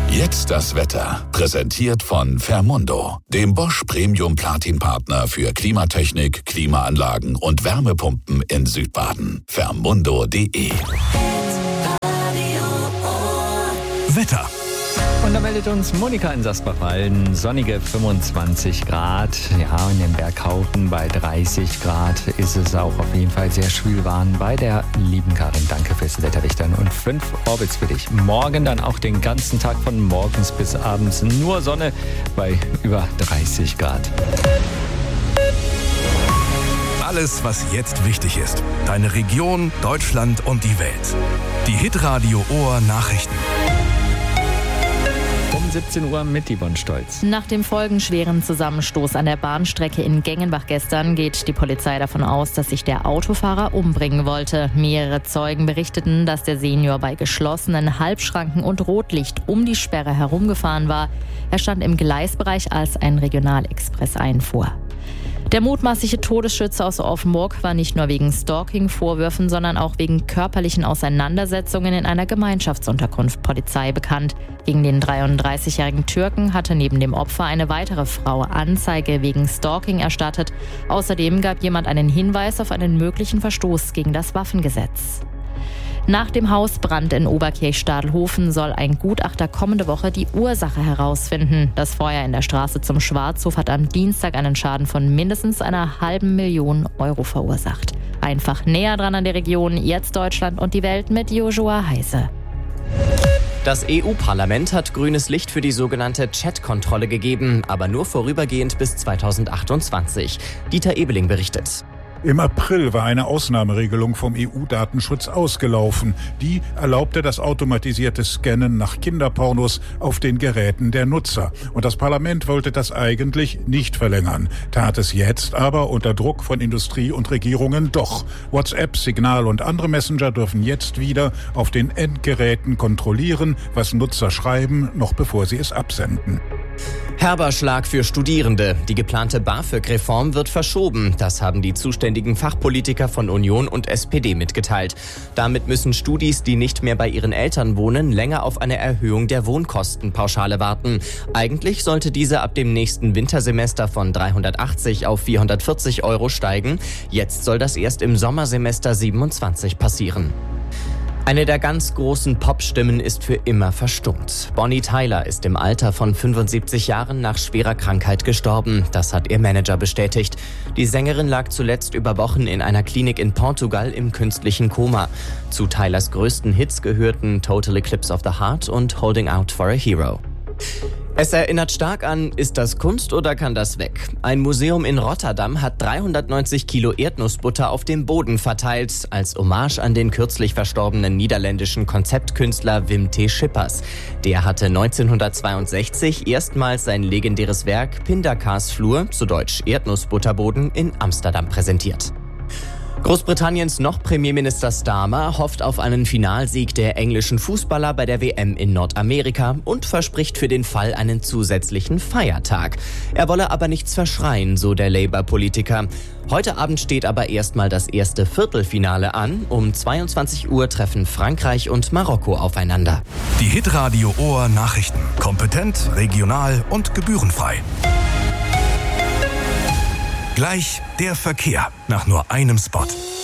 Jetzt das Wetter. Präsentiert von Fermundo, dem Bosch Premium Platin Partner für Klimatechnik, Klimaanlagen und Wärmepumpen in Südbaden. Fermundo.de. Wetter. Und da meldet uns Monika in Sasbach-Walden. Sonnige 25 Grad. Ja, in den Berghaufen bei 30 Grad ist es auch auf jeden Fall sehr schwül warm bei der lieben Karin. Danke fürs Wetterrichtern und 5 Orbits für dich. Morgen dann auch den ganzen Tag von morgens bis abends nur Sonne bei über 30 Grad. Alles, was jetzt wichtig ist. Deine Region, Deutschland und die Welt. Die Hitradio Ohr Nachrichten. Um 17 Uhr mit Yvonne Stolz. Nach dem folgenschweren Zusammenstoß an der Bahnstrecke in Gengenbach gestern geht die Polizei davon aus, dass sich der Autofahrer umbringen wollte. Mehrere Zeugen berichteten, dass der Senior bei geschlossenen Halbschranken und Rotlicht um die Sperre herumgefahren war. Er stand im Gleisbereich, als ein Regionalexpress einfuhr. Der mutmaßliche Todesschütze aus Offenburg war nicht nur wegen Stalking-Vorwürfen, sondern auch wegen körperlichen Auseinandersetzungen in einer Gemeinschaftsunterkunft Polizei bekannt. Gegen den 33-jährigen Türken hatte neben dem Opfer eine weitere Frau Anzeige wegen Stalking erstattet. Außerdem gab jemand einen Hinweis auf einen möglichen Verstoß gegen das Waffengesetz. Nach dem Hausbrand in Oberkirch-Stadelhofen soll ein Gutachter kommende Woche die Ursache herausfinden. Das Feuer in der Straße zum Schwarzhof hat am Dienstag einen Schaden von mindestens einer $500.000 verursacht. Einfach näher dran an der Region, jetzt Deutschland und die Welt mit Joshua Heise. Das EU-Parlament hat grünes Licht für die sogenannte Chat-Kontrolle gegeben, aber nur vorübergehend bis 2028. Dieter Ebeling berichtet. Im April war eine Ausnahmeregelung vom EU-Datenschutz ausgelaufen. Die erlaubte das automatisierte Scannen nach Kinderpornos auf den Geräten der Nutzer. Und das Parlament wollte das eigentlich nicht verlängern, tat es jetzt aber unter Druck von Industrie und Regierungen doch. WhatsApp, Signal und andere Messenger dürfen jetzt wieder auf den Endgeräten kontrollieren, was Nutzer schreiben, noch bevor sie es absenden. Herber Schlag für Studierende. Die geplante BAföG-Reform wird verschoben. Das haben die zuständigen Fachpolitiker von Union und SPD mitgeteilt. Damit müssen Studis, die nicht mehr bei ihren Eltern wohnen, länger auf eine Erhöhung der Wohnkostenpauschale warten. Eigentlich sollte diese ab dem nächsten Wintersemester von 380 auf 440 € steigen. Jetzt soll das erst im Sommersemester 27 passieren. Eine der ganz großen Popstimmen ist für immer verstummt. Bonnie Tyler ist im Alter von 75 Jahren nach schwerer Krankheit gestorben. Das hat ihr Manager bestätigt. Die Sängerin lag zuletzt über Wochen in einer Klinik in Portugal im künstlichen Koma. Zu Tylers größten Hits gehörten Total Eclipse of the Heart und Holding Out for a Hero. Es erinnert stark an, ist das Kunst oder kann das weg? Ein Museum in Rotterdam hat 390 Kilo Erdnussbutter auf dem Boden verteilt, als Hommage an den kürzlich verstorbenen niederländischen Konzeptkünstler Wim T. Schippers. Der hatte 1962 erstmals sein legendäres Werk Pindakaasvloer, zu Deutsch Erdnussbutterboden, in Amsterdam präsentiert. Großbritanniens noch Premierminister Starmer hofft auf einen Finalsieg der englischen Fußballer bei der WM in Nordamerika und verspricht für den Fall einen zusätzlichen Feiertag. Er wolle aber nichts verschreien, so der Labour-Politiker. Heute Abend steht aber erstmal das erste Viertelfinale an. Um 22 Uhr treffen Frankreich und Marokko aufeinander. Die Hitradio Ohr Nachrichten. Kompetent, regional und gebührenfrei. Gleich der Verkehr nach nur einem Spot.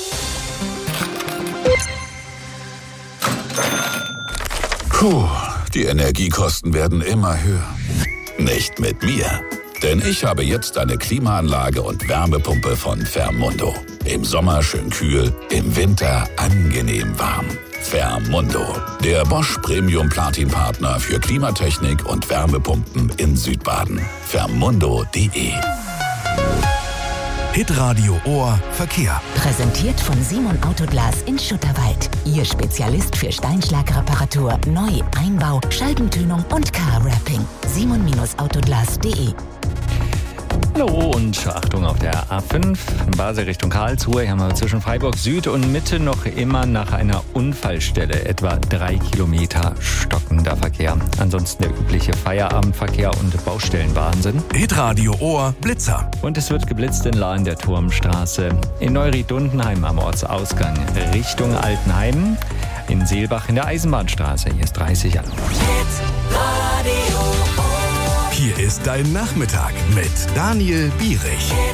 Die Energiekosten werden immer höher. Nicht mit mir. Denn ich habe jetzt eine Klimaanlage und Wärmepumpe von Fermundo. Im Sommer schön kühl, im Winter angenehm warm. Fermundo, der Bosch Premium Platin Partner für Klimatechnik und Wärmepumpen in Südbaden. Fermundo.de. Hitradio Ohr Verkehr. Präsentiert von Simon Autoglas in Schutterwald. Ihr Spezialist für Steinschlagreparatur, Neu-, Einbau, Scheibentönung und Car-Wrapping. simon-autoglas.de. Hallo und Achtung auf der A5, Basel Richtung Karlsruhe. Hier haben wir zwischen Freiburg Süd und Mitte noch immer nach einer Unfallstelle etwa 3 Kilometer stockender Verkehr. Ansonsten der übliche Feierabendverkehr und Baustellenwahnsinn. Hitradio Ohr Blitzer. Und es wird geblitzt in Lahn der Turmstraße. In Neuried-Dundenheim am Ortsausgang Richtung Altenheim. In Seelbach in der Eisenbahnstraße. Hier ist 30 an. ist dein Nachmittag mit Daniel Bierich.